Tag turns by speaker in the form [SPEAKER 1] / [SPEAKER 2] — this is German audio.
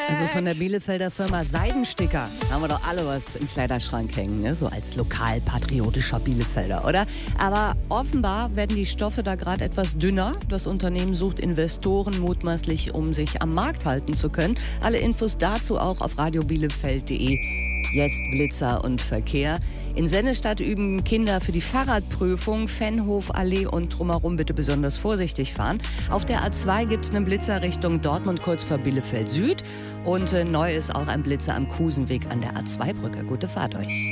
[SPEAKER 1] Also von der Bielefelder Firma Seidensticker haben wir doch alle was im Kleiderschrank hängen, ne? So als lokalpatriotischer Bielefelder, oder? Aber offenbar werden die Stoffe da gerade etwas dünner. Das Unternehmen sucht Investoren mutmaßlich, um sich am Markt halten zu können. Alle Infos dazu auch auf radiobielefeld.de. Jetzt Blitzer und Verkehr. In Sennestadt üben Kinder für die Fahrradprüfung. Fenhof, Allee und drumherum bitte besonders vorsichtig fahren. Auf der A2 gibt es einen Blitzer Richtung Dortmund kurz vor Bielefeld Süd. Und neu ist auch ein Blitzer am Kusenweg an der A2-Brücke. Gute Fahrt euch.